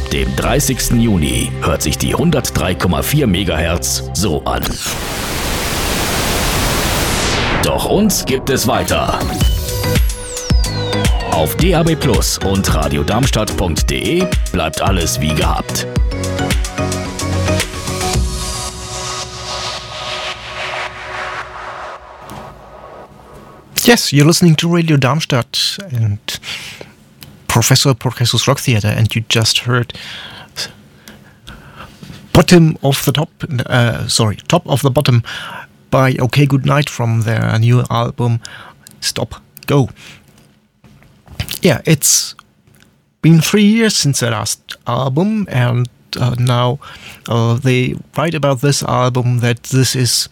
dem 30. Juni, hört sich die 103,4 MHz so an. Doch uns gibt es weiter. Auf DAB+ und radiodarmstadt.de bleibt alles wie gehabt. Yes, you're listening to Radio Darmstadt and Professor's Rock Theater, and you just heard Top of the Bottom by OK Goodnight from their new album Stop Go. Yeah, it's been 3 years since their last album, and now they write about this album that this is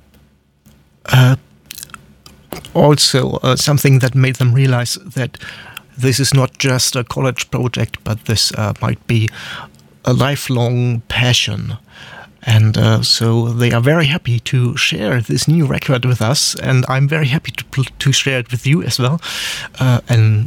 also something that made them realize that this is not just a college project, but this might be a lifelong passion. And so they are very happy to share this new record with us, and I'm very happy to share it with you as well. And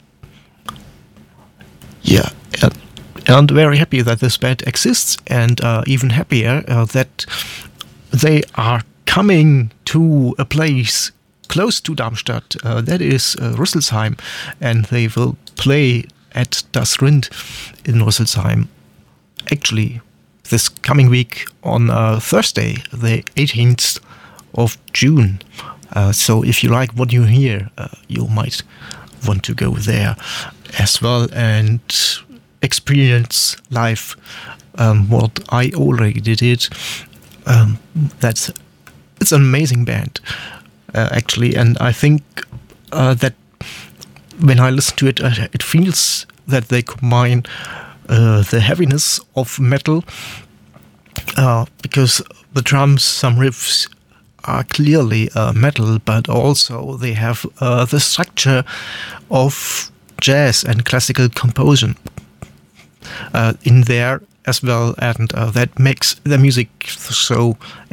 very happy that this band exists, and even happier that they are coming to a place close to Darmstadt, that is Rüsselsheim, and they will play at Das Rind in Rüsselsheim. Actually, this coming week on Thursday, the 18th of June. So if you like what you hear, you might want to go there as well and experience live what I already did. It's an amazing band, actually, and I think that when I listen to it, it feels that they combine the heaviness of metal, because the drums, some riffs are clearly metal, but also they have the structure of jazz and classical composition in there as well, and that makes the music so